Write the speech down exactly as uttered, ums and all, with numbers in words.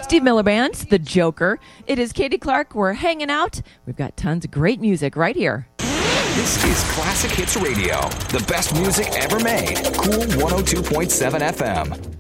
Steve Miller Band, The Joker. It is Katie Clark. We're hanging out. We've got tons of great music right here. This is Classic Hits Radio, the best music ever made. Cool one oh two point seven F M.